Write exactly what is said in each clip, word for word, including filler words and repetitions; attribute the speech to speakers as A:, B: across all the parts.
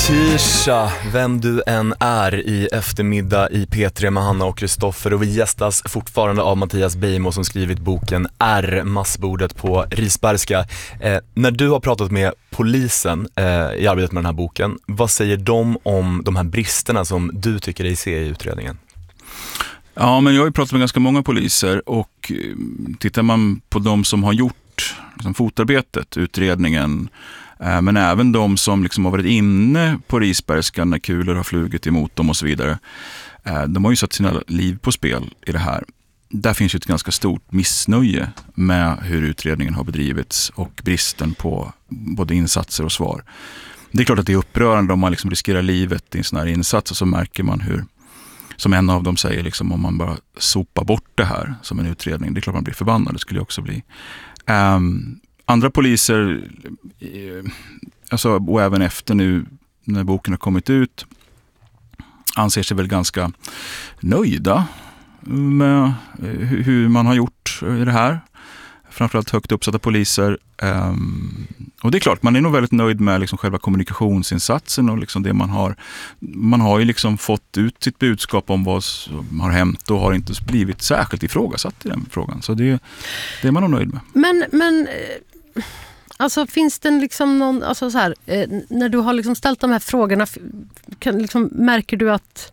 A: Tisha, vem du än är i eftermiddag i P tre med Hanna och Kristoffer, och vi gästas fortfarande av Mattias Beijmo som skrivit boken R, massbordet på Risbergska. Eh, när du har pratat med polisen eh, i arbetet med den här boken, vad säger de om de här bristerna som du tycker dig se i utredningen?
B: Ja, men jag har ju pratat med ganska många poliser, och tittar man på de som har gjort liksom, fotarbetet, utredningen, men även de som liksom har varit inne på Risbergskan när kulor har flugit emot dem och så vidare. De har ju satt sina liv på spel i det här. Där finns ju ett ganska stort missnöje med hur utredningen har bedrivits och bristen på både insatser och svar. Det är klart att det är upprörande om man liksom riskerar livet i en sån här insats, och så märker man hur, som en av dem säger, liksom, om man bara sopar bort det här som en utredning, det är klart man blir förbannad, det skulle jag också bli. Um, Andra poliser, alltså, och även efter nu när boken har kommit ut, anser sig väl ganska nöjda med hur man har gjort i det här. Framförallt högt uppsatta poliser. Och det är klart, man är nog väldigt nöjd med liksom själva kommunikationsinsatsen och liksom det man har. Man har ju liksom fått ut sitt budskap om vad som har hänt och har inte blivit särskilt ifrågasatt i den frågan. Så det, det är man nog nöjd med.
C: Men, men alltså finns det liksom någon, alltså så här, när du har liksom ställt de här frågorna, kan, liksom, märker du att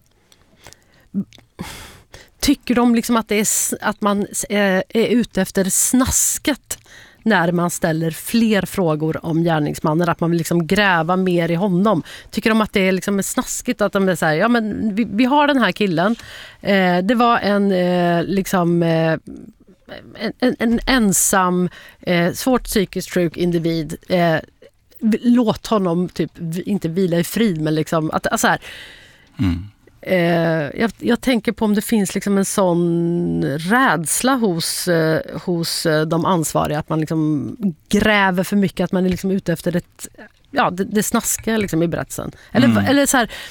C: tycker de liksom att, det är, att man är, är ute efter snasket när man ställer fler frågor om gärningsmannen, att man vill liksom gräva mer i honom? Tycker de att det är liksom snaskigt, att de är så här, ja men vi, vi har den här killen, eh, det var en eh, liksom eh, en, en, en ensam eh, svårt psykiskt sjuk individ, eh, låt honom typ inte vila i frid, men liksom att alltså här, mm. Eh, jag, jag tänker på om det finns liksom en sån rädsla hos, eh, hos eh, de ansvariga, att man liksom gräver för mycket, att man är liksom ute efter ett, ja, det, det snaskiga liksom i berättelsen. Eller, mm. eller så här,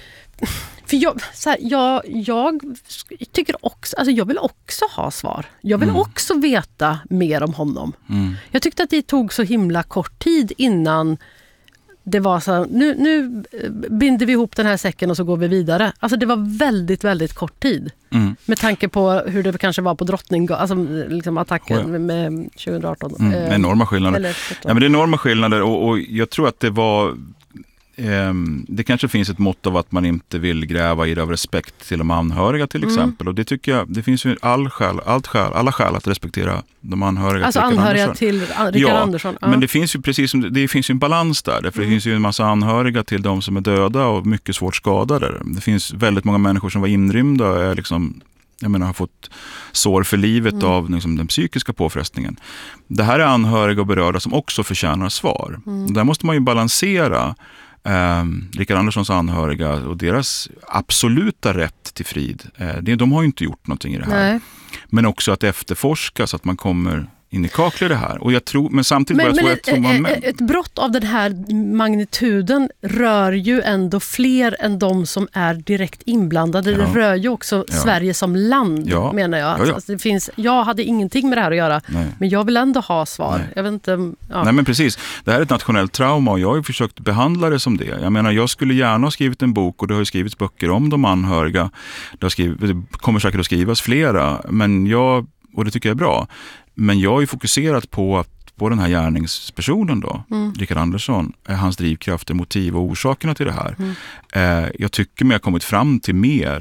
C: för jag, så här, jag, jag tycker också, alltså jag vill också ha svar. Jag vill mm. också veta mer om honom. Mm. Jag tyckte att det tog så himla kort tid innan det var så här, nu, nu binder vi ihop den här säcken och så går vi vidare. Alltså det var väldigt, väldigt kort tid. Mm. Med tanke på hur det kanske var på Drottninggatan, alltså liksom attacken oh ja. med tjugo arton.
B: Mm. Eh, enorma skillnader. Ja, men det är enorma skillnader, och, och jag tror att det var eh, det kanske finns ett mått av att man inte vill gräva i det av respekt till de anhöriga till exempel. Mm. Och det tycker jag, det finns ju all skäl, allt skäl, alla skäl att respektera de anhöriga
C: alltså
B: till Rickard
C: anhöriga
B: Andersson.
C: till Rickard
B: ja,
C: Andersson. Ja,
B: men det finns ju precis som det finns ju en balans där. Därför mm. det finns ju en massa anhöriga till de som är döda och mycket svårt skadade. Det finns väldigt många människor som var inrymda och är liksom, jag menar, har fått sår för livet mm. av liksom, den psykiska påfrestningen. Det här är anhöriga och berörda som också förtjänar svar. Mm. Där måste man ju balansera eh, Rickard Anderssons anhöriga och deras absoluta rätt till frid. Eh, det, de har ju inte gjort någonting i det här. Nej. Men också att efterforska så att man kommer in i kakler det här. Och jag tror, men samtidigt
C: men,
B: jag
C: men
B: tror
C: ett,
B: att ett, man
C: ett, ett brott av den här magnituden rör ju ändå fler än de som är direkt inblandade. Ja. Det rör ju också ja. Sverige som land, ja. menar jag. Ja, ja. Alltså det finns, jag hade ingenting med det här att göra, Nej. men jag vill ändå ha svar. Jag vet inte, ja. Nej,
B: men precis. Det här är ett nationellt trauma och jag har ju försökt behandla det som det. Jag menar, jag skulle gärna ha skrivit en bok, och det har ju skrivits böcker om de anhöriga. Det, har skrivit, det kommer säkert att skrivas flera, men jag, och det tycker jag är bra. Men jag har ju fokuserat på, på den här gärningspersonen då, mm. Rickard Andersson, hans drivkrafter, motiv och orsakerna till det här. Mm. Eh, jag tycker mig ha kommit fram till mer